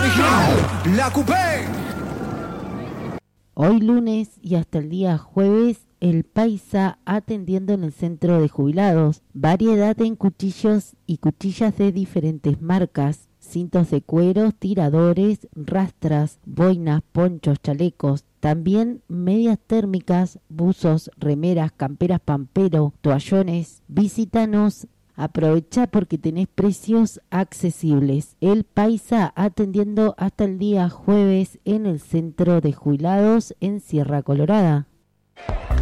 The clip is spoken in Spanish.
original, la Coupé. Hoy lunes y hasta el día jueves, el Paisa atendiendo en el centro de jubilados. Variedad en cuchillos y cuchillas de diferentes marcas. Cintos de cuero, tiradores, rastras, boinas, ponchos, chalecos. También medias térmicas, buzos, remeras, camperas pampero, toallones. Visítanos. Aprovecha porque tenés precios accesibles. El Paisa atendiendo hasta el día jueves en el centro de jubilados en Sierra Colorada.